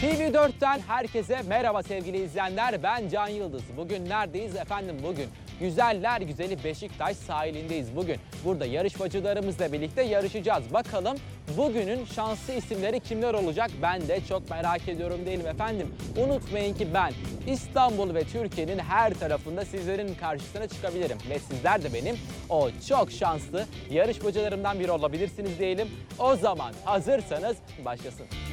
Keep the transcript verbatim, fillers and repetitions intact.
T V dörtten herkese merhaba sevgili izleyenler. Ben Can Yıldız. Bugün neredeyiz efendim bugün? Güzeller güzeli Beşiktaş sahilindeyiz bugün. Burada yarışmacılarımızla birlikte yarışacağız. Bakalım bugünün şanslı isimleri kimler olacak? Ben de çok merak ediyorum değil mi efendim? Unutmayın ki ben İstanbul ve Türkiye'nin her tarafında sizlerin karşısına çıkabilirim. Ve sizler de benim o çok şanslı yarışmacılarımdan biri olabilirsiniz diyelim. O zaman hazırsanız başlasın.